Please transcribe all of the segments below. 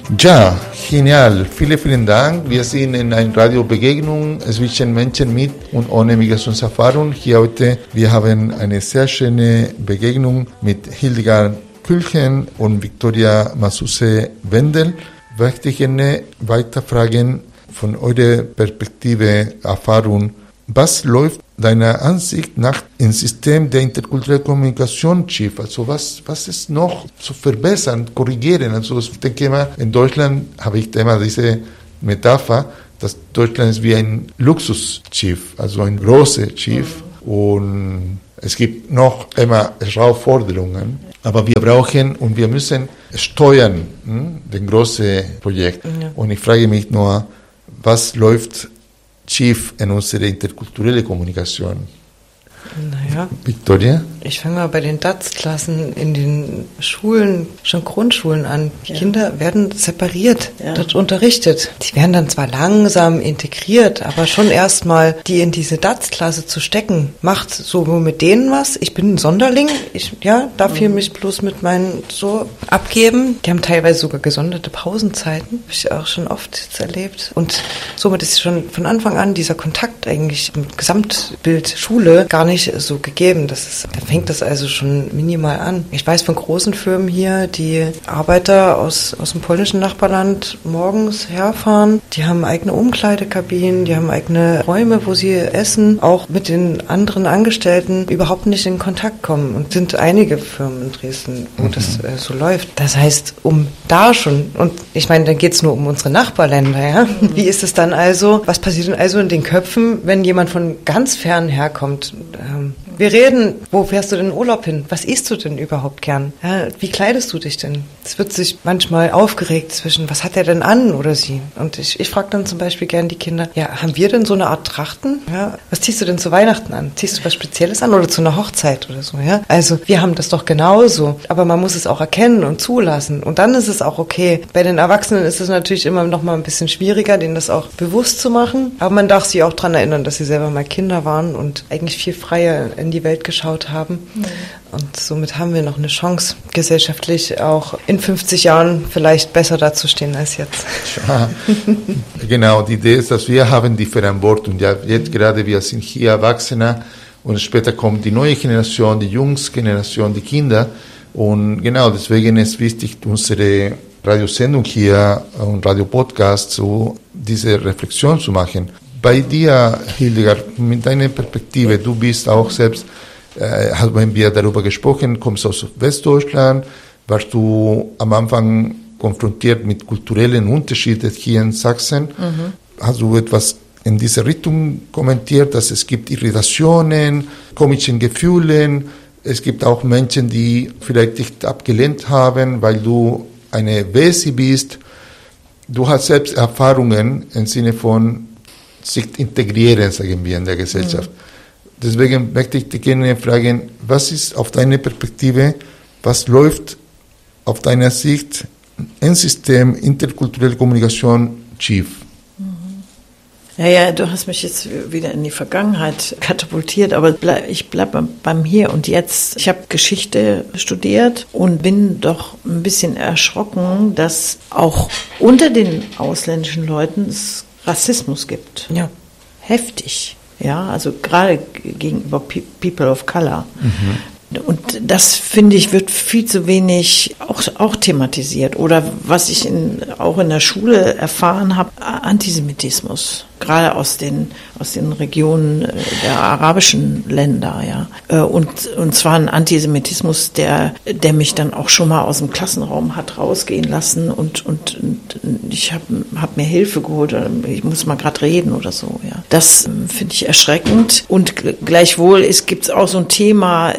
Ja, genial. Vielen Dank. Wir sind in einer Radiobegegnung zwischen Menschen mit und ohne Migrationserfahrung. Hier heute, wir haben eine sehr schöne Begegnung mit Hildegard Kühlchen und Victoria Masuse-Wendel. Ich möchte gerne weiter fragen von eurer Perspektive, Erfahrung. Was läuft deiner Ansicht nach im System der interkulturellen Kommunikation schief? Also was ist noch zu verbessern, korrigieren? Also ich denke mal, in Deutschland habe ich immer diese Metapher, dass Deutschland ist wie ein Luxusschiff, also ein großes Schiff. Und es gibt noch immer Herausforderungen, aber wir brauchen und wir müssen steuern, den großen Projekt. Ja. Und ich frage mich nur, was läuft schief in unserer interkulturellen Kommunikation? Naja, Victoria? Ich fange mal bei den DATS-Klassen in den Schulen, schon Grundschulen an. Die Kinder werden separiert, dort unterrichtet. Die werden dann zwar langsam integriert, aber schon erstmal die in diese DATS-Klasse zu stecken, macht so mit denen was. Ich bin ein Sonderling, darf hier mich bloß mit meinen so abgeben. Die haben teilweise sogar gesonderte Pausenzeiten, habe ich auch schon oft jetzt erlebt. Und somit ist schon von Anfang an dieser Kontakt eigentlich im Gesamtbild Schule gar nicht so gegeben. Da fängt das also schon minimal an. Ich weiß von großen Firmen hier, die Arbeiter aus dem polnischen Nachbarland morgens herfahren. Die haben eigene Umkleidekabinen, die haben eigene Räume, wo sie essen, auch mit den anderen Angestellten überhaupt nicht in Kontakt kommen. Und sind einige Firmen in Dresden, wo das so läuft. Das heißt, um da schon, und ich meine, dann geht es nur um unsere Nachbarländer, ja? Wie ist es dann also, was passiert denn also in den Köpfen, wenn jemand von ganz fern herkommt? Wir reden, wo fährst du denn in Urlaub hin? Was isst du denn überhaupt gern? Ja, wie kleidest du dich denn? Es wird sich manchmal aufgeregt zwischen, was hat er denn an oder sie? Und ich frage dann zum Beispiel gern die Kinder, haben wir denn so eine Art Trachten? Ja, was ziehst du denn zu Weihnachten an? Ziehst du was Spezielles an oder zu einer Hochzeit oder so? Ja? Also wir haben das doch genauso, aber man muss es auch erkennen und zulassen und dann ist es auch okay. Bei den Erwachsenen ist es natürlich immer noch mal ein bisschen schwieriger, denen das auch bewusst zu machen, aber man darf sie auch daran erinnern, dass sie selber mal Kinder waren und eigentlich viel freier in die Welt geschaut haben. Und somit haben wir noch eine Chance, gesellschaftlich auch in 50 Jahren vielleicht besser dazustehen als jetzt. Ja, genau, die Idee ist, dass wir haben die Verantwortung. Ja, jetzt gerade, wir sind hier Erwachsene und später kommt die neue Generation, die Jungsgeneration, die Kinder. Und genau, deswegen ist wichtig, unsere Radiosendung hier und Radiopodcast so diese Reflexion zu machen. Bei dir, Hildegard, mit deiner Perspektive, du bist auch selbst, haben wir darüber gesprochen, kommst aus Westdeutschland, warst du am Anfang konfrontiert mit kulturellen Unterschieden hier in Sachsen. Hast du etwas in diese Richtung kommentiert, dass es gibt Irritationen, komische Gefühle, es gibt auch Menschen, die vielleicht dich abgelehnt haben, weil du eine Wesi bist. Du hast selbst Erfahrungen im Sinne von sich integrieren, sagen wir, in der Gesellschaft. Deswegen möchte ich dich gerne fragen, was ist auf deine Perspektive, was läuft auf deiner Sicht im System interkulturelle Kommunikation schief? Naja, du hast mich jetzt wieder in die Vergangenheit katapultiert, aber ich bleibe beim Hier und Jetzt. Ich habe Geschichte studiert und bin doch ein bisschen erschrocken, dass auch unter den ausländischen Leuten es Rassismus gibt. Ja. Heftig. Ja, also gerade gegenüber People of Color. Und das, finde ich, wird viel zu wenig auch thematisiert. Oder was ich auch in der Schule erfahren habe, Antisemitismus. Gerade aus den Regionen der arabischen Länder, ja. Und zwar ein Antisemitismus, der mich dann auch schon mal aus dem Klassenraum hat rausgehen lassen und ich hab mir Hilfe geholt, ich muss mal gerade reden oder so, ja. Das finde ich erschreckend. Und gleichwohl gibt's auch so ein Thema,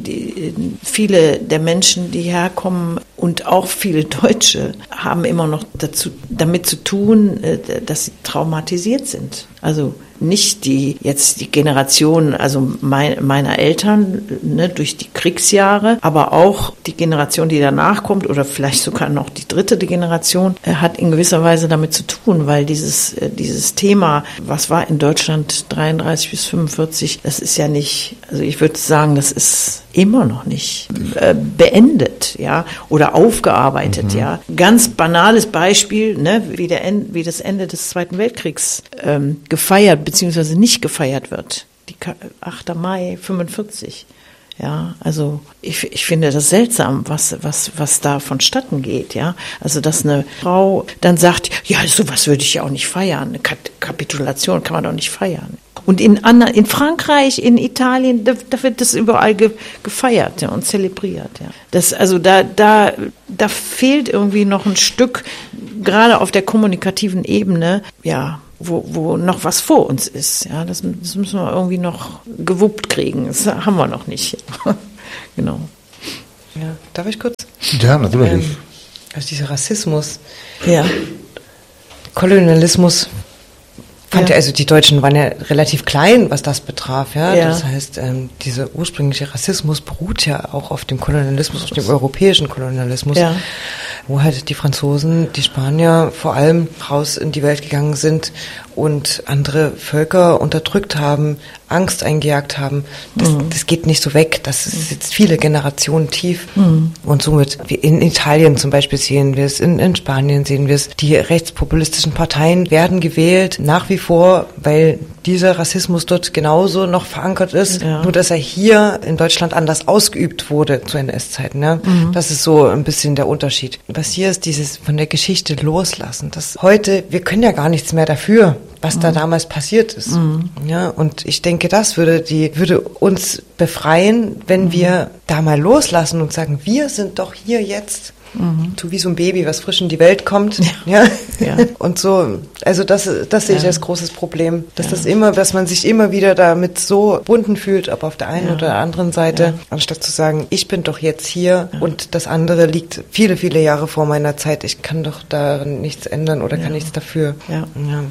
viele der Menschen, die herkommen und auch viele Deutsche haben immer noch damit zu tun, dass sie traumatisiert sind. Also nicht die Generation, also meiner Eltern, ne, durch die Kriegsjahre, aber auch die Generation, die danach kommt oder vielleicht sogar noch die dritte Generation, hat in gewisser Weise damit zu tun, weil dieses Thema, was war in Deutschland 33 bis 45, das ist ja nicht, also ich würde sagen, das ist immer noch nicht beendet, ja, oder aufgearbeitet, ja. Ganz banales Beispiel, ne, wie das Ende des Zweiten Weltkriegs gefeiert bzw. nicht gefeiert wird. Die 8. Mai 45. Ja, also ich finde das seltsam, was da vonstatten geht, ja. Also, dass eine Frau dann sagt, ja, sowas würde ich ja auch nicht feiern. Eine Kapitulation kann man doch nicht feiern. Und in Frankreich, in Italien, da wird das überall gefeiert, ja, und zelebriert, ja. Da fehlt irgendwie noch ein Stück, gerade auf der kommunikativen Ebene, ja, wo noch was vor uns ist, ja. Das müssen wir irgendwie noch gewuppt kriegen. Das haben wir noch nicht. Genau. Ja, darf ich kurz? Ja, natürlich. Also dieser Rassismus, Ja. Kolonialismus, also die Deutschen waren ja relativ klein, was das betraf, ja. Das heißt, dieser ursprüngliche Rassismus beruht ja auch auf dem Kolonialismus, auf dem europäischen Kolonialismus, wo halt die Franzosen, die Spanier vor allem raus in die Welt gegangen sind und andere Völker unterdrückt haben, Angst eingejagt haben. Das geht nicht so weg. Das sitzt viele Generationen tief. Und somit, wie in Italien zum Beispiel sehen wir es, in Spanien sehen wir es, die rechtspopulistischen Parteien werden gewählt, nach wie vor, weil dieser Rassismus dort genauso noch verankert ist, nur dass er hier in Deutschland anders ausgeübt wurde zu NS-Zeiten. Ja? Das ist so ein bisschen der Unterschied. Was hier ist, dieses von der Geschichte loslassen. Das heute, wir können ja gar nichts mehr dafür, was da damals passiert ist. Ja, und ich denke, das würde uns befreien, wenn wir da mal loslassen und sagen, wir sind doch hier jetzt. So wie so ein Baby, was frisch in die Welt kommt. Ja. Und so, also das sehe ich als großes Problem, dass man sich immer wieder damit so verbunden fühlt, ob auf der einen oder der anderen Seite, anstatt zu sagen, ich bin doch jetzt hier und das andere liegt viele, viele Jahre vor meiner Zeit. Ich kann doch da nichts ändern oder kann nichts dafür. Ja.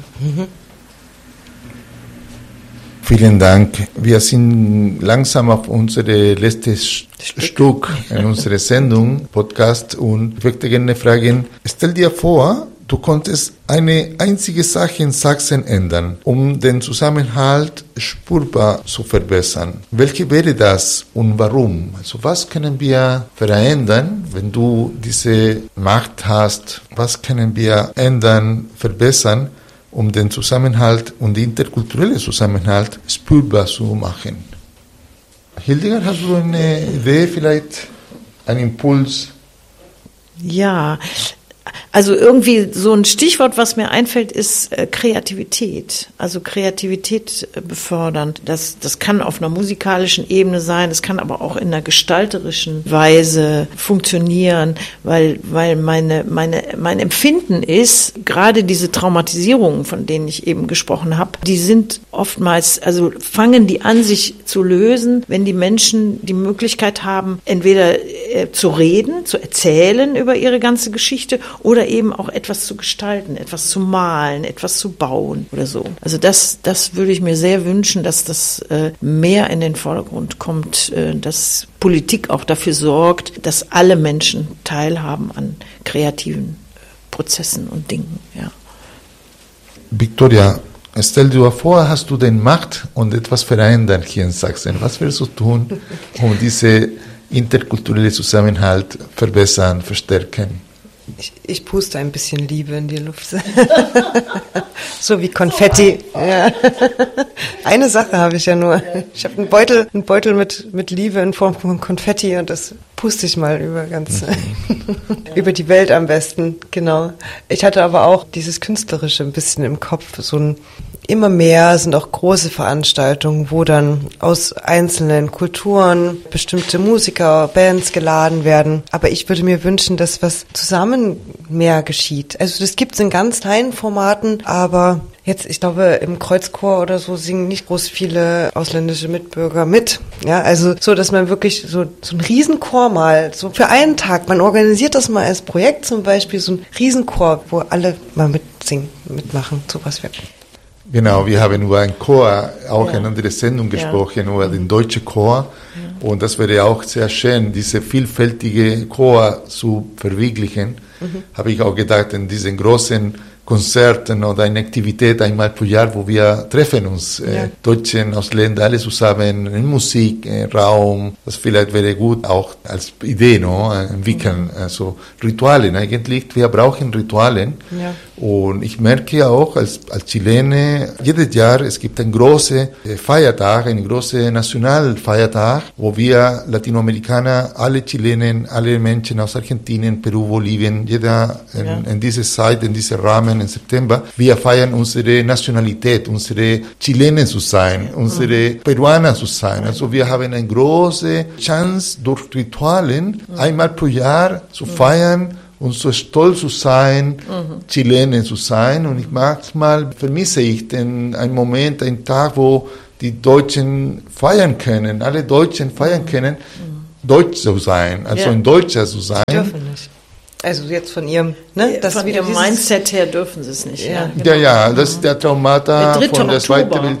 Vielen Dank. Wir sind langsam auf unsere letztes Stück in unserer Sendung, Podcast, und ich möchte gerne fragen, stell dir vor, du konntest eine einzige Sache in Sachsen ändern, um den Zusammenhalt spürbar zu verbessern. Welche wäre das und warum? Also was können wir verändern, wenn du diese Macht hast? Was können wir ändern, verbessern, um den Zusammenhalt und den interkulturellen Zusammenhalt spürbar zu machen? Hildegard, hast du eine Idee, vielleicht einen Impuls? Ja, also irgendwie so ein Stichwort, was mir einfällt, ist Kreativität. Also Kreativität befördern. Das kann auf einer musikalischen Ebene sein, es kann aber auch in einer gestalterischen Weise funktionieren, weil mein Empfinden ist, gerade diese Traumatisierungen, von denen ich eben gesprochen habe, die sind oftmals, also fangen die an, sich zu lösen, wenn die Menschen die Möglichkeit haben, entweder zu reden, zu erzählen über ihre ganze Geschichte oder eben auch etwas zu gestalten, etwas zu malen, etwas zu bauen oder so. Also das würde ich mir sehr wünschen, dass das mehr in den Vordergrund kommt, dass Politik auch dafür sorgt, dass alle Menschen teilhaben an kreativen Prozessen und Dingen. Ja. Victoria, stell dir vor, hast du den Macht und etwas verändern hier in Sachsen. Was willst du tun, um diese interkulturelle Zusammenhalt verbessern, verstärken? Ich puste ein bisschen Liebe in die Luft. So wie Konfetti. Ja. Eine Sache habe ich ja nur. Ich habe einen Beutel mit Liebe in Form von Konfetti und das puste ich mal über die Welt am besten. Genau. Ich hatte aber auch dieses Künstlerische ein bisschen im Kopf. Immer mehr sind auch große Veranstaltungen, wo dann aus einzelnen Kulturen bestimmte Musiker, Bands geladen werden. Aber ich würde mir wünschen, dass was zusammen mehr geschieht. Also das gibt es in ganz kleinen Formaten, aber jetzt, ich glaube, im Kreuzchor oder so singen nicht groß viele ausländische Mitbürger mit. Ja, also so, dass man wirklich so einen Riesenchor mal, so für einen Tag, man organisiert das mal als Projekt zum Beispiel, so ein Riesenchor, wo alle mal mitsingen, mitmachen, sowas wird. Genau, wir haben über einen Chor auch eine andere Sendung gesprochen, über den deutschen Chor. Ja. Und das wäre auch sehr schön, diese vielfältige Chor zu verwirklichen. Habe ich auch gedacht, in diesen großen Konzerten oder eine Aktivität einmal pro Jahr, wo wir treffen uns, Deutschen, Ausländer, alle zusammen, in Musik, Raum, das vielleicht wäre gut auch als Idee, no, entwickeln, also Ritualen eigentlich, wir brauchen Ritualen und ich merke auch als Chilene, jedes Jahr, es gibt einen großen Feiertag, einen großen Nationalfeiertag, wo wir Latinoamerikaner, alle Chilenen, alle Menschen aus Argentinien, Peru, Bolivien, jeder in dieser Zeit, in diesem Rahmen, im September, wir feiern unsere Nationalität, unsere Chilenen zu sein, unsere Peruaner zu sein. Also wir haben eine große Chance, durch Ritualen einmal pro Jahr zu feiern und so stolz zu sein, Chilenen zu sein. Und manchmal vermisse ich einen Moment, einen Tag, wo die Deutschen feiern können, alle Deutschen feiern können, Deutsch zu sein, also ein Deutscher zu sein. Dürfen nicht. Also jetzt von ihrem, ne? Das von ihrem Mindset her dürfen sie es nicht. Das ist der Traumata von der Zweiten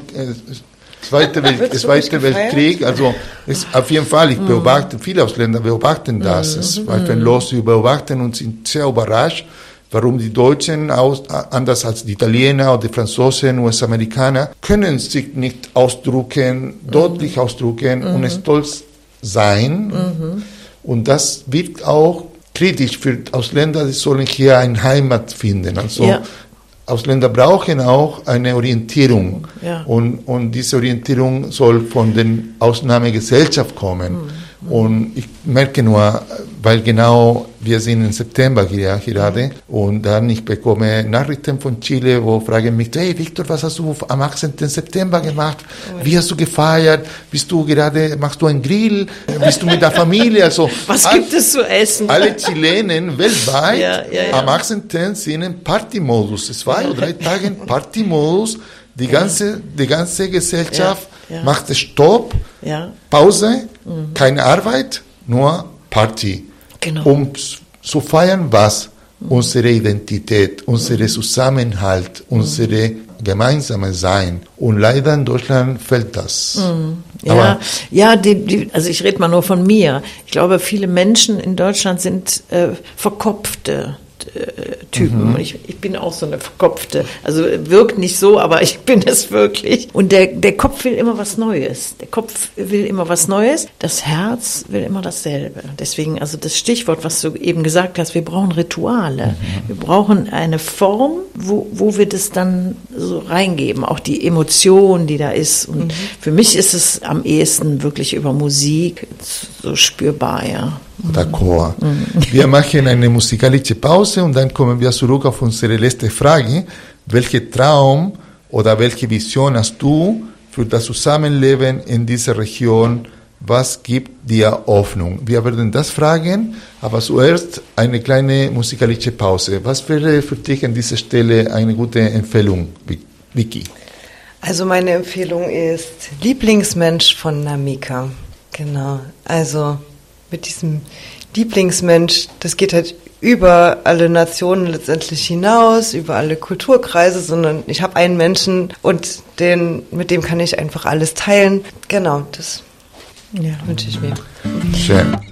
Weltkrieg. Also ist auf jeden Fall, ich beobachte, viele Ausländer beobachten das. Es war los, sie beobachten und sind sehr überrascht, warum die Deutschen, anders als die Italiener oder die Franzosen, US-Amerikaner, können sich nicht ausdrücken, deutlich ausdrücken und stolz sein. Und das wirkt auch kritisch für Ausländer, die sollen hier eine Heimat finden. Also Ausländer brauchen auch eine Orientierung. Und diese Orientierung soll von der Ausnahmegesellschaft kommen. Und ich merke nur, weil genau wir sind im September hier gerade und dann ich bekomme Nachrichten von Chile, wo fragen mich, hey Victor, was hast du am 18. September gemacht? Wie hast du gefeiert? Machst du einen Grill? Bist du mit der Familie? Also was gibt es zu essen? Alle Chilenen weltweit am 18. sind im Partymodus. 2 oder 3 Tage Partymodus. Die ganze Gesellschaft macht Stopp, Pause, keine Arbeit, nur Party. Genau. Um zu feiern, was? Unsere Identität, unsere Zusammenhalt, unsere gemeinsame Sein. Und leider in Deutschland fehlt das. Also ich rede mal nur von mir. Ich glaube, viele Menschen in Deutschland sind verkopfte Typen. Ich bin auch so eine verkopfte. Also wirkt nicht so, aber ich bin es wirklich. Und der Kopf will immer was Neues. Der Kopf will immer was Neues. Das Herz will immer dasselbe. Deswegen, also das Stichwort, was du eben gesagt hast, wir brauchen Rituale. Wir brauchen eine Form, wo wir das dann so reingeben. Auch die Emotion, die da ist. Und für mich ist es am ehesten wirklich über Musik so spürbar, D'accord. Wir machen eine musikalische Pause und dann kommen wir zurück auf unsere letzte Frage. Welchen Traum oder welche Vision hast du für das Zusammenleben in dieser Region? Was gibt dir Hoffnung? Wir werden das fragen, aber zuerst eine kleine musikalische Pause. Was wäre für dich an dieser Stelle eine gute Empfehlung, Vicky? Also meine Empfehlung ist Lieblingsmensch von Namika. Genau, also mit diesem Lieblingsmensch, das geht halt über alle Nationen letztendlich hinaus, über alle Kulturkreise, sondern ich habe einen Menschen und mit dem kann ich einfach alles teilen. Genau, das wünsche ich mir. Schön.